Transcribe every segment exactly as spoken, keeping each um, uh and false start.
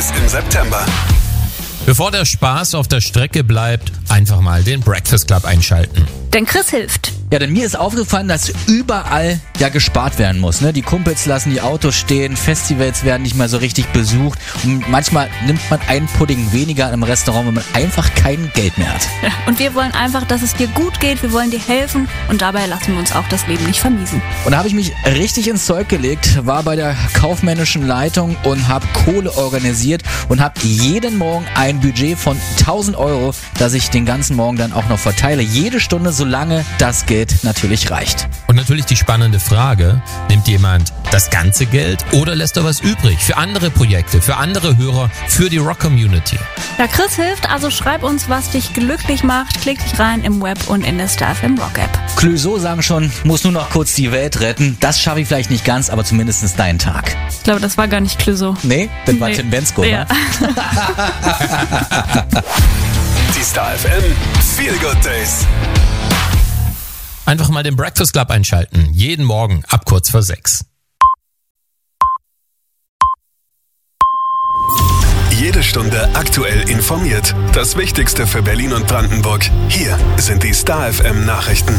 im September. Bevor der Spaß auf der Strecke bleibt, einfach mal den Breakfast Club einschalten. Denn Chris hilft. Ja, denn mir ist aufgefallen, dass überall ja gespart werden muss. Ne? Die Kumpels lassen die Autos stehen, Festivals werden nicht mehr so richtig besucht und manchmal nimmt man einen Pudding weniger im Restaurant, wenn man einfach kein Geld mehr hat. Ja, und wir wollen einfach, dass es dir gut geht, wir wollen dir helfen und dabei lassen wir uns auch das Leben nicht vermiesen. Und da habe ich mich richtig ins Zeug gelegt, war bei der kaufmännischen Leitung und habe Kohle organisiert und habe jeden Morgen ein Budget von tausend Euro, das ich den ganzen Morgen dann auch noch verteile. Jede Stunde, solange das Geld natürlich reicht. Und natürlich die spannende Frage, nimmt jemand das ganze Geld oder lässt er was übrig für andere Projekte, für andere Hörer, für die Rock-Community? Ja, Chris hilft, also schreib uns, was dich glücklich macht. Klick dich rein im Web und in der Star F M Rock App. Clouseau sagen schon, muss nur noch kurz die Welt retten. Das schaffe ich vielleicht nicht ganz, aber zumindest deinen Tag. Ich glaube, das war gar nicht Clouseau. Nee, das war Nee. Tim Bensko, Ja. ne? Die Star F M Feel Good Days. Einfach mal den Breakfast Club einschalten. Jeden Morgen ab kurz vor sechs. Jede Stunde aktuell informiert. Das Wichtigste für Berlin und Brandenburg. Hier sind die Star F M Nachrichten.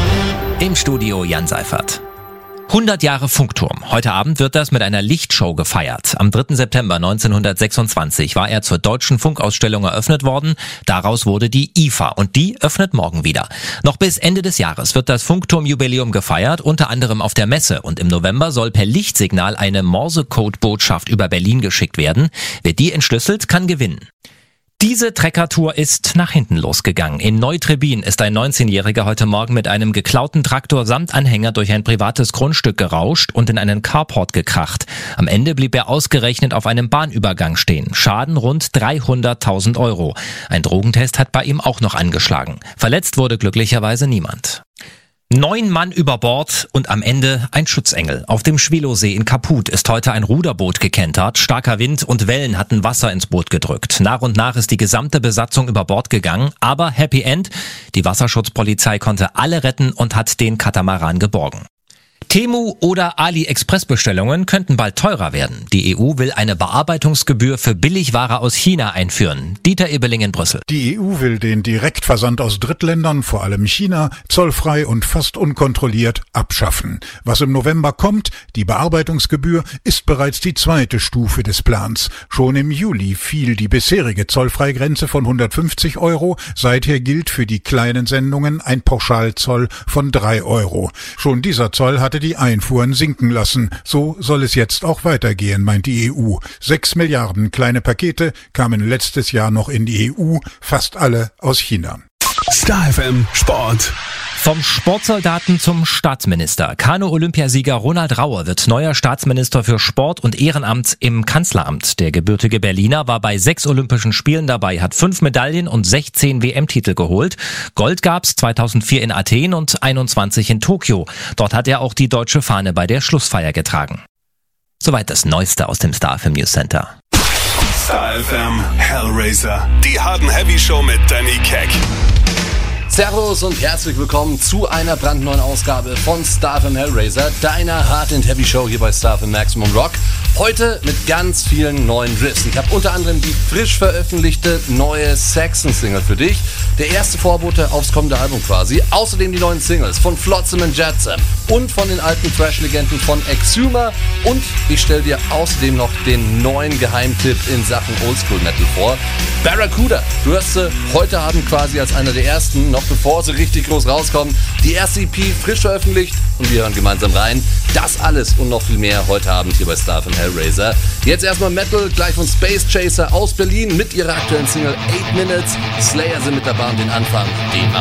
Im Studio Jan Seifert. hundert Jahre Funkturm. Heute Abend wird das mit einer Lichtshow gefeiert. Am dritten September neunzehnhundertsechsundzwanzig war er zur Deutschen Funkausstellung eröffnet worden. Daraus wurde die I F A und die öffnet morgen wieder. Noch bis Ende des Jahres wird das Funkturmjubiläum gefeiert, unter anderem auf der Messe. Und im November soll per Lichtsignal eine Morsecode-Botschaft über Berlin geschickt werden. Wer die entschlüsselt, kann gewinnen. Diese Treckertour ist nach hinten losgegangen. In Neutrebin ist ein neunzehnjähriger heute Morgen mit einem geklauten Traktor samt Anhänger durch ein privates Grundstück gerauscht und in einen Carport gekracht. Am Ende blieb er ausgerechnet auf einem Bahnübergang stehen. Schaden rund dreihunderttausend Euro. Ein Drogentest hat bei ihm auch noch angeschlagen. Verletzt wurde glücklicherweise niemand. Neun Mann über Bord und am Ende ein Schutzengel. Auf dem Schwilowsee in Kaput ist heute ein Ruderboot gekentert. Starker Wind und Wellen hatten Wasser ins Boot gedrückt. Nach und nach ist die gesamte Besatzung über Bord gegangen. Aber Happy End, die Wasserschutzpolizei konnte alle retten und hat den Katamaran geborgen. Temu- oder AliExpress-Bestellungen könnten bald teurer werden. Die E U will eine Bearbeitungsgebühr für Billigware aus China einführen. Dieter Ebeling in Brüssel. Die E U will den Direktversand aus Drittländern, vor allem China, zollfrei und fast unkontrolliert abschaffen. Was im November kommt, die Bearbeitungsgebühr, ist bereits die zweite Stufe des Plans. Schon im Juli fiel die bisherige Zollfreigrenze von hundertfünfzig Euro. Seither gilt für die kleinen Sendungen ein Pauschalzoll von drei Euro. Schon dieser Zoll hatte die Einfuhren sinken lassen. So soll es jetzt auch weitergehen, meint die E U. Sechs Milliarden kleine Pakete kamen letztes Jahr noch in die E U, fast alle aus China. Star F M Sport. Vom Sportsoldaten zum Staatsminister. Kanu-Olympiasieger Ronald Rauer wird neuer Staatsminister für Sport und Ehrenamt im Kanzleramt. Der gebürtige Berliner war bei sechs Olympischen Spielen dabei, hat fünf Medaillen und sechzehn W M-Titel geholt. Gold gab's zweitausendvier in Athen und einundzwanzig in Tokio. Dort hat er auch die deutsche Fahne bei der Schlussfeier getragen. Soweit das Neueste aus dem Star F M News Center. Star F M Hellraiser. Die Hard and Heavy Show mit Danny Keck. Servus und herzlich willkommen zu einer brandneuen Ausgabe von Star F M Hellraiser, deiner Hard and Heavy Show hier bei Star F M Maximum Rock. Heute mit ganz vielen neuen Riffs. Ich habe unter anderem die frisch veröffentlichte neue Saxon-Single für dich. Der erste Vorbote aufs kommende Album quasi. Außerdem die neuen Singles von Flotsam and Jetsam und von den alten Thrash-Legenden von Exhumer. Und ich stelle dir außerdem noch den neuen Geheimtipp in Sachen Oldschool-Metal vor. Barracuda. Du hörst sie heute Abend quasi als einer der ersten, noch bevor sie richtig groß rauskommen. Die erste E P frisch veröffentlicht und wir hören gemeinsam rein. Das alles und noch viel mehr heute Abend hier bei Star F M Hellraiser. Jetzt erstmal Metal, gleich von Space Chaser aus Berlin mit ihrer aktuellen Single eight minutes. Slayer sind mit dabei und den Anfang, den macht